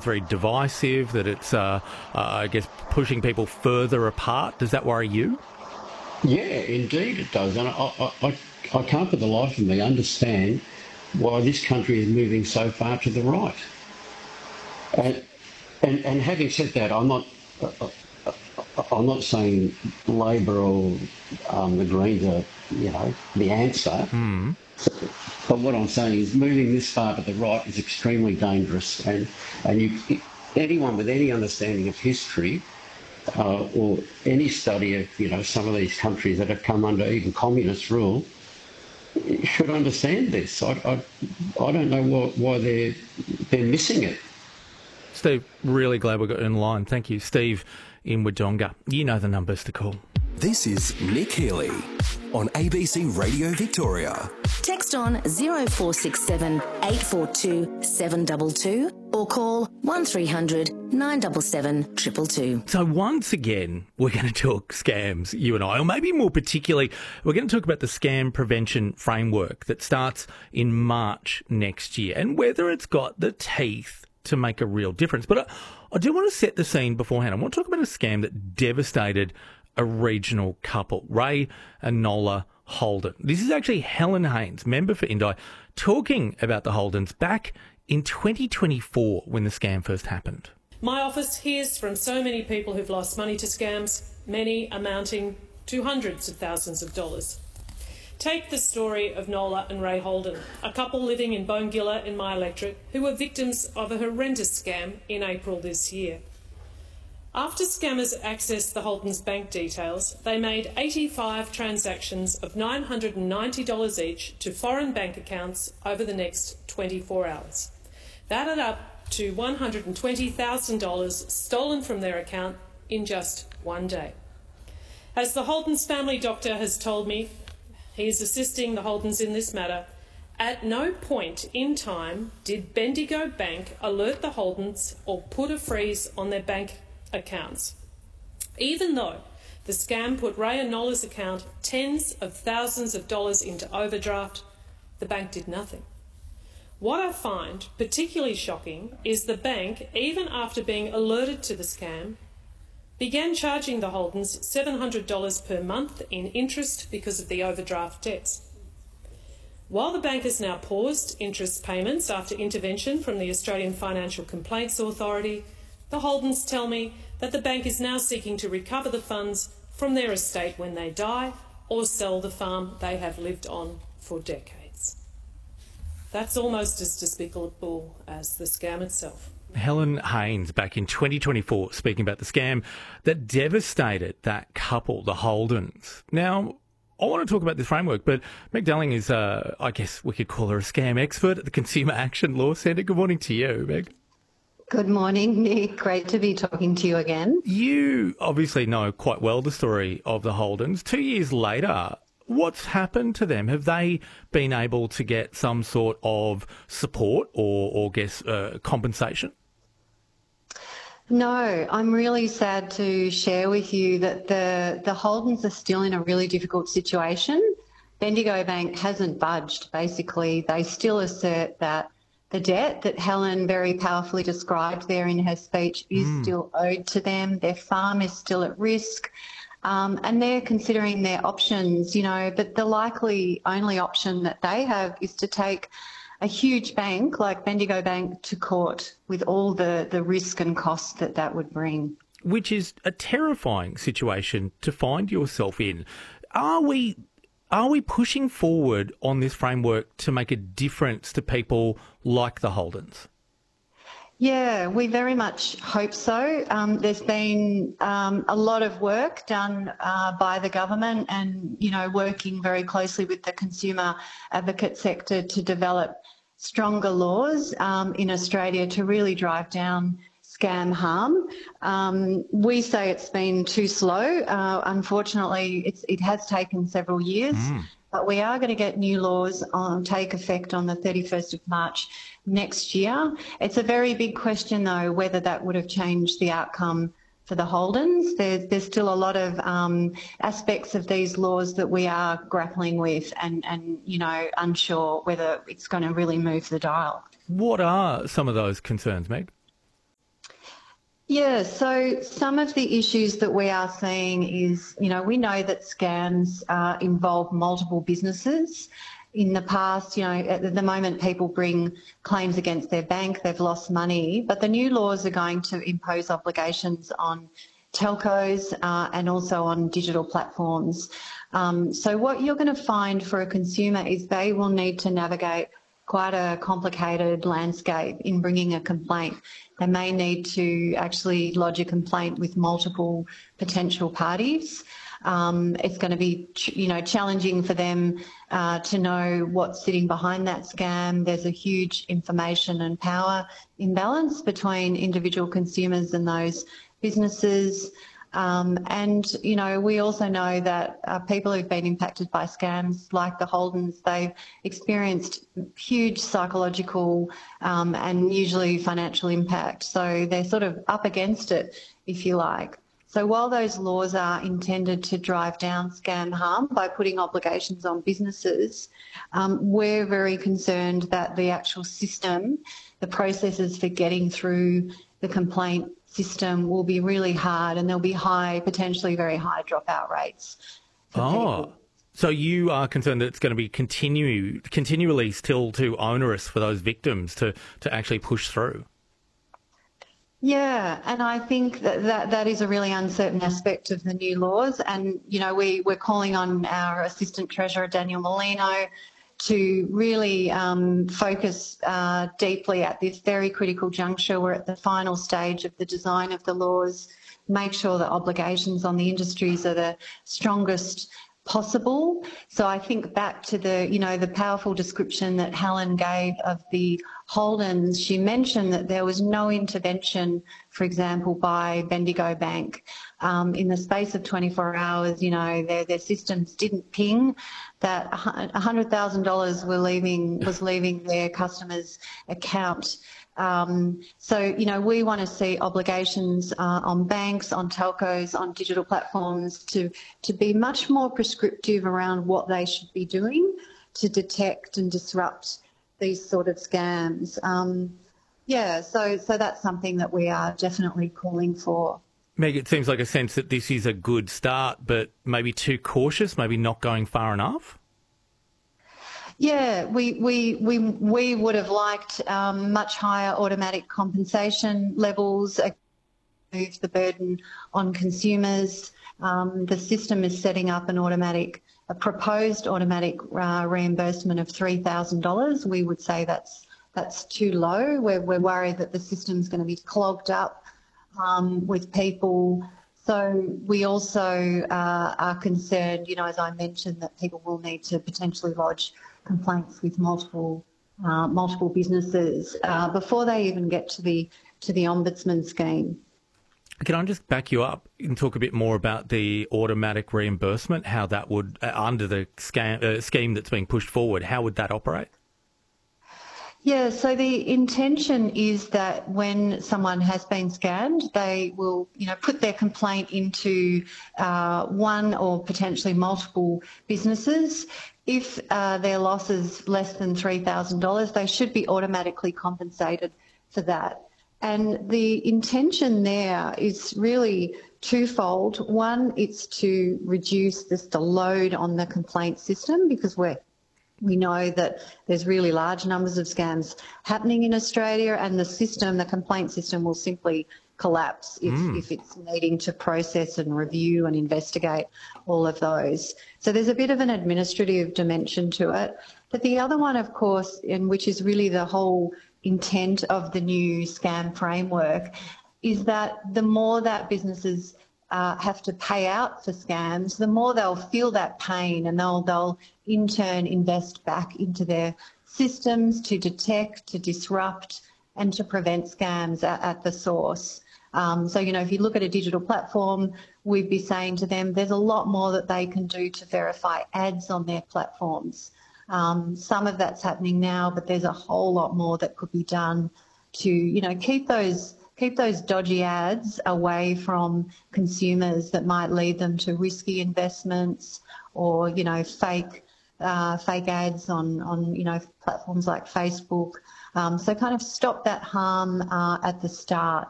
it's very divisive, that it's, I guess, pushing people further apart. Does that worry you? Yeah, indeed it does. And I can't for the life of me understand why this country is moving so far to the right. And, and having said that, I'm not saying Labor or the Greens are, the answer. But what I'm saying is moving this far to the right is extremely dangerous. And anyone with any understanding of history or any study of, some of these countries that have come under even communist rule should understand this. I don't know why they're missing it. Steve, really glad we got in line. Thank you. Steve in Wodonga. You know the numbers to call. This is Nick Healy on ABC Radio Victoria. Text on 0467 842 722 or call 1300 977 222. So once again, we're going to talk scams, you and I, or maybe more particularly, we're going to talk about the scam prevention framework that starts in March next year and whether it's got the teeth to make a real difference. But I do want to set the scene beforehand. I want to talk about a scam that devastated a regional couple, Ray and Nola Holden. This is actually Helen Haynes, member for Indi, talking about the Holdens back in 2024 when the scam first happened. My office hears from so many people who've lost money to scams, many amounting to hundreds of thousands of dollars. Take the story of Nola and Ray Holden, a couple living in Bongilla in my electorate who were victims of a horrendous scam in April this year. After scammers accessed the Holden's bank details, they made 85 transactions of $990 each to foreign bank accounts over the next 24 hours. That added up to $120,000 stolen from their account in just one day. As the Holden's family doctor has told me, he is assisting the Holdens in this matter. At no point in time did Bendigo Bank alert the Holdens or put a freeze on their bank accounts. Even though the scam put Ray and Nola's account tens of thousands of dollars into overdraft, the bank did nothing. What I find particularly shocking is the bank, even after being alerted to the scam, began charging the Holdens $700 per month in interest because of the overdraft debts. While the bank has now paused interest payments after intervention from the Australian Financial Complaints Authority, the Holdens tell me that the bank is now seeking to recover the funds from their estate when they die or sell the farm they have lived on for decades. That's almost as despicable as the scam itself. Helen Haynes back in 2024 speaking about the scam that devastated that couple, the Holdens. Now, I want to talk about this framework, but Meg Delling is, I guess we could call her a scam expert at the Consumer Action Law Centre. Good morning to you, Meg. Good morning, Nick. Great to be talking to you again. You obviously know quite well the story of the Holdens. 2 years later, what's happened to them? Have they been able to get some sort of support or compensation? No, I'm really sad to share with you that the Holdens are still in a really difficult situation. Bendigo Bank hasn't budged, basically. They still assert that the debt that Helen very powerfully described there in her speech is still owed to them. Their farm is still at risk. And they're considering their options, but the likely only option that they have is to take a huge bank like Bendigo Bank to court with all the risk and cost that would bring. Which is a terrifying situation to find yourself in. Are we pushing forward on this framework to make a difference to people like the Holdens? Yeah, we very much hope so. There's been a lot of work done by the government and, working very closely with the consumer advocate sector to develop stronger laws in Australia to really drive down scam harm. We say it's been too slow. Unfortunately, it has taken several years, but we are going to get new laws take effect on the 31st of March next year. It's a very big question, though, whether that would have changed the outcome for the Holdens. There's still a lot of aspects of these laws that we are grappling with and unsure whether it's going to really move the dial. What are some of those concerns, Meg? Yeah, so some of the issues that we are seeing is, we know that scams involve multiple businesses. In the past, at the moment people bring claims against their bank, they've lost money, but the new laws are going to impose obligations on telcos and also on digital platforms. So what you're going to find for a consumer is they will need to navigate quite a complicated landscape in bringing a complaint. They may need to actually lodge a complaint with multiple potential parties. It's going to be, challenging for them to know what's sitting behind that scam. There's a huge information and power imbalance between individual consumers and those businesses. We also know that people who've been impacted by scams like the Holdens, they've experienced huge psychological and usually financial impact. So they're sort of up against it, if you like. So while those laws are intended to drive down scam harm by putting obligations on businesses, we're very concerned that the actual system, the processes for getting through the complaint system will be really hard, and there'll be potentially very high dropout rates for people. So you are concerned that it's going to be continually still too onerous for those victims to actually push through? Yeah, and I think that is a really uncertain aspect of the new laws. And, we're calling on our Assistant Treasurer, Daniel Molino, to really focus deeply at this very critical juncture. We're at the final stage of the design of the laws, make sure that obligations on the industries are the strongest possible. So I think back to the powerful description that Helen gave of the Holdens. She mentioned that there was no intervention, for example, by Bendigo Bank. In the space of 24 hours, their systems didn't ping, that $100,000 was leaving their customers' account. We want to see obligations on banks, on telcos, on digital platforms to be much more prescriptive around what they should be doing to detect and disrupt these sort of scams. So that's something that we are definitely calling for. Meg, it seems like a sense that this is a good start, but maybe too cautious, maybe not going far enough? Yeah, we would have liked much higher automatic compensation levels, move the burden on consumers. The system is setting up a proposed automatic reimbursement of $3,000. We would say that's too low. We're worried that the system's going to be clogged up with people. So we also are concerned, as I mentioned, that people will need to potentially lodge complaints with multiple businesses before they even get to the Ombudsman scheme. Can I just back you up and talk a bit more about the automatic reimbursement, how that would, under the scheme that's being pushed forward, how would that operate? Yeah, so the intention is that when someone has been scammed, they will, put their complaint into one or potentially multiple businesses. If their loss is less than $3,000, they should be automatically compensated for that. And the intention there is really twofold. One, it's to reduce the load on the complaint system, because we know that there's really large numbers of scams happening in Australia, and the complaint system will simply collapse if it's needing to process and review and investigate all of those. So there's a bit of an administrative dimension to it. But the other one, of course, and which is really the whole intent of the new scam framework, is that the more that businesses have to pay out for scams, the more they'll feel that pain, and they'll in turn invest back into their systems to detect, to disrupt, and to prevent scams at the source. If you look at a digital platform, we'd be saying to them there's a lot more that they can do to verify ads on their platforms. Some of that's happening now, but there's a whole lot more that could be done to, keep those dodgy ads away from consumers that might lead them to risky investments or, fake ads on platforms like Facebook. So kind of stop that harm at the start.